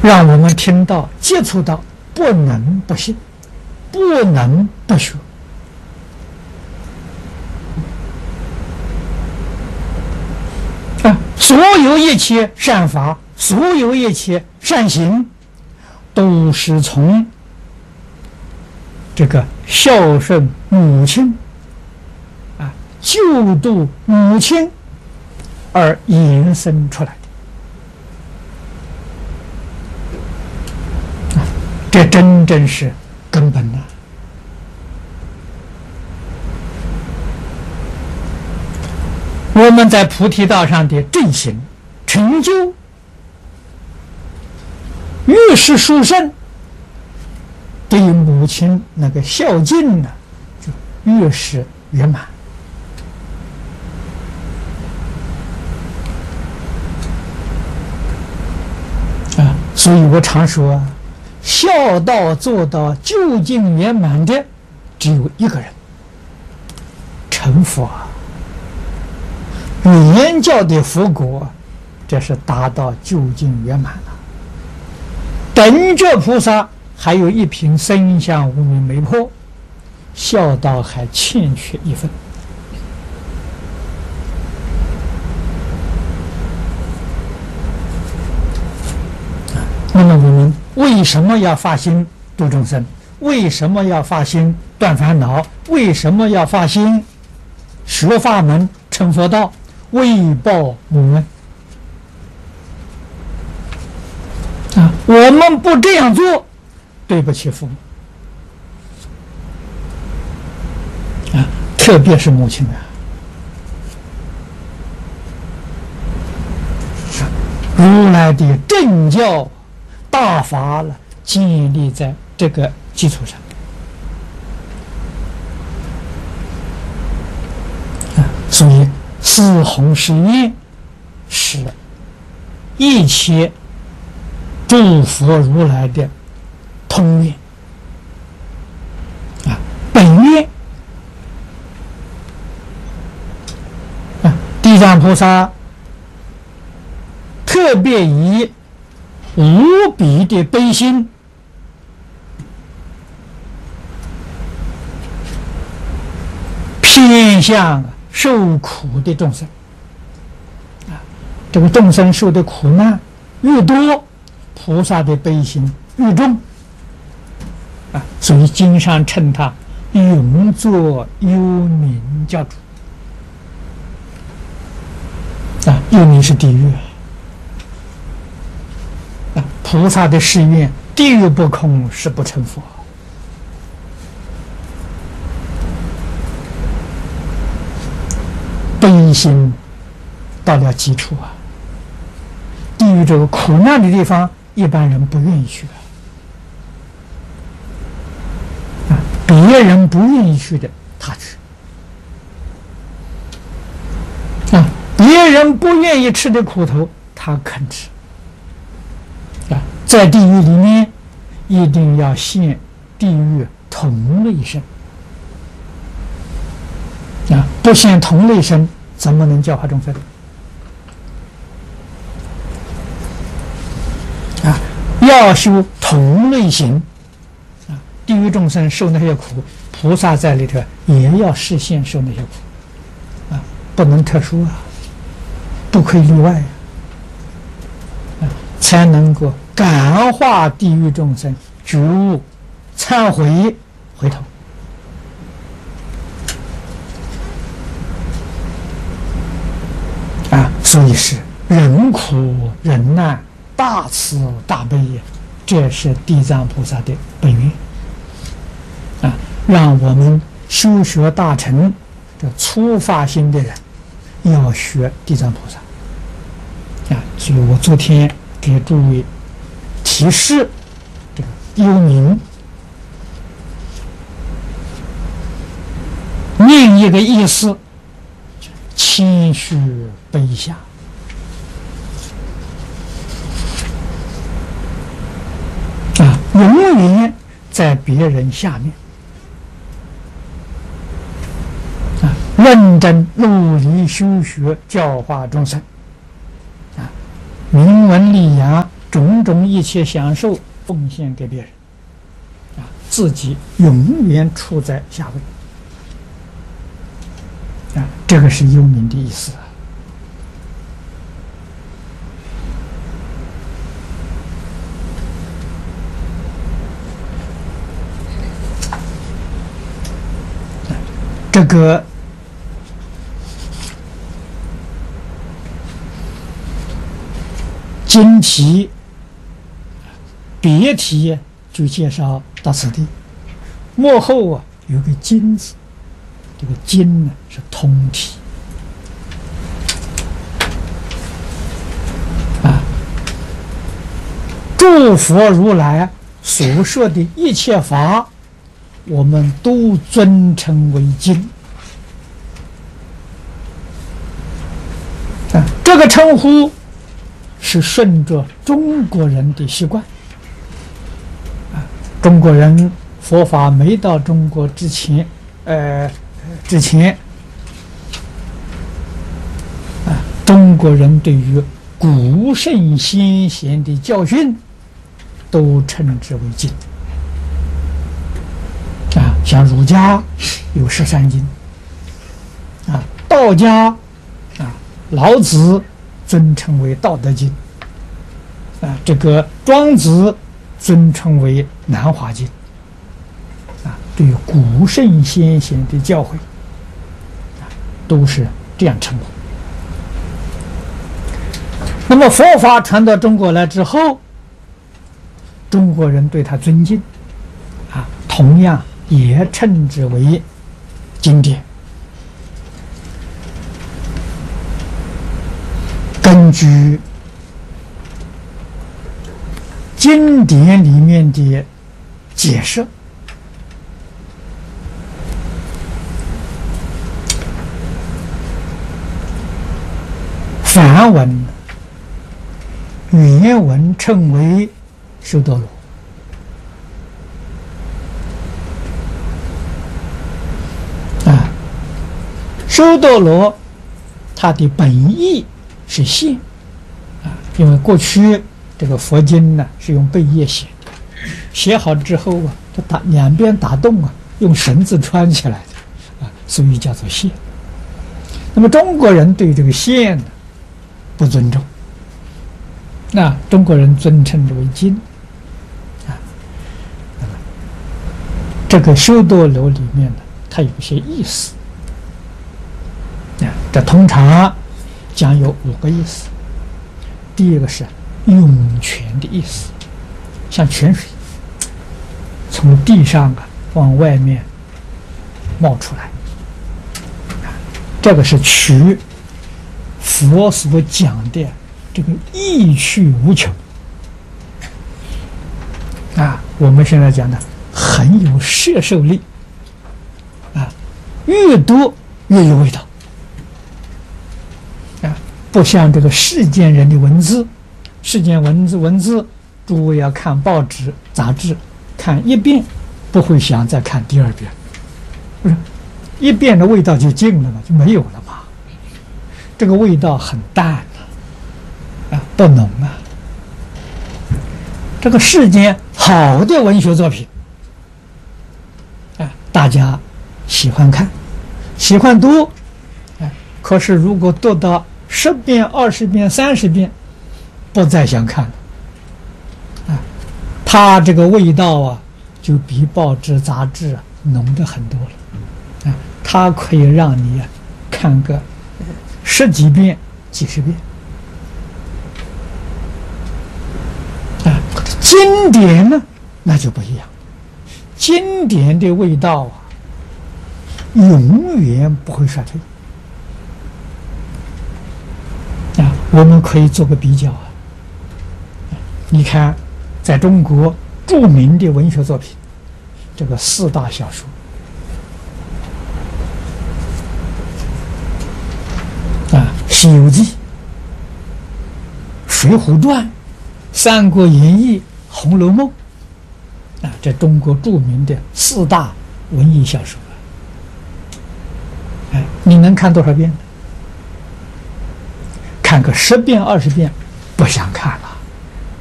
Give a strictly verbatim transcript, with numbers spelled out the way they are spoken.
让我们听到、接触到，不能不信，不能不学。啊，所有一切善法，所有一切善行，都是从这个孝顺母亲啊、救度母亲而延伸出来的。啊，这真正是根本呐、啊！我们在菩提道上的正行成就，越是殊胜，对母亲那个孝敬呢，就越是圆满。啊，所以我常说啊，孝道做到究竟圆满的，只有一个人，成佛。原教的佛果，这是达到究竟圆满了。等觉菩萨还有一品生相无明没破，孝道还欠缺一分。那么我们为什么要发心度众生？为什么要发心断烦恼？为什么要发心学法门成佛道？为报母恩啊！我们不这样做，对不起父母啊，特别是母亲啊。如来的正教大法了，建立在这个基础上啊，所以四弘誓愿是一切诸佛如来的通愿啊，本愿啊，地藏菩萨特别以无比的悲心偏向受苦的众生啊，这个众生受的苦难越多，菩萨的悲心越重啊，所以经上称他永作幽冥教主啊，幽冥是地狱啊，菩萨的誓愿，地狱不空，誓不成佛。悲心到了极处啊，地狱这个苦难的地方，一般人不愿意去啊，别人不愿意去的，他去啊，别人不愿意吃的苦头，他肯吃啊，在地狱里面，一定要现地狱同类身。啊，不现同类身，怎么能教化众生？啊，要修同类行。啊，地狱众生受那些苦，菩萨在里头也要示现受那些苦。啊，不能特殊啊，不可以例外啊，啊，才能够感化地狱众生觉悟、忏悔、回头。啊，所以是忍苦忍难，大慈大悲也，这是地藏菩萨的本愿啊！让我们修学大乘这初发心的人要学地藏菩萨啊！所以我昨天给诸位提示这个幽冥，另一个意思，谦虚卑下啊，永远在别人下面啊，认真努力修学，教化众生啊，明文利养种种一一切享受奉献给别人，啊，自己永远处在下位，啊，这个是幽冥的意思啊。这个经题别题就介绍到此地，末后啊有个经字，这个经呢是通体啊，诸佛如来所说的一切法，我们都尊称为经啊，这个称呼是顺着中国人的习惯啊。中国人佛法没到中国之前，呃，之前啊，中国人对于古圣先贤的教训都称之为经。啊，像儒家有十三经，啊，道家啊，老子尊称为《道德经》，啊，这个庄子尊称为《南华经》，啊，对于古圣先贤的教诲，啊，都是这样称呼。那么佛法传到中国来之后，中国人对他尊敬，啊，同样也称之为经典。根据经典里面的解释，梵文原文称为修多罗，啊，修多罗它的本意是线啊，因为过去这个佛经呢是用贝叶写，写好之后啊，它打两边打洞啊，用绳子穿起来的啊，所以叫做线。那么中国人对这个线呢不尊重，那中国人尊称之为经啊。那么这个修多罗里面呢，它有一些意思啊，这通常讲有五个意思。第一个是涌泉的意思，像泉水从地上啊往外面冒出来，这个是取佛所讲的这个意趣无穷啊，我们现在讲的很有摄受力啊，越多越有味道啊，不像这个世间人的文字，世间文字文字，诸位要看报纸杂志，看一遍不会想再看第二遍，不是一遍的味道就尽了嘛，就没有了嘛。这个味道很淡啊，不浓啊。这个世间好的文学作品啊，大家喜欢看，喜欢读，哎，可是如果读到十遍、二十遍、三十遍，不再想看了啊。它这个味道啊，就比报纸杂志啊浓得很多了啊。它可以让你啊看个十几遍、几十遍啊。经典呢，那就不一样，经典的味道啊，永远不会衰退啊。我们可以做个比较啊，你看，在中国著名的文学作品，这个四大小说。啊，《西游记》、《水浒传》、《三国演义》、《红楼梦》啊，这中国著名的四大文艺小说。哎，你能看多少遍呢？看个十遍、二十遍，不想看了。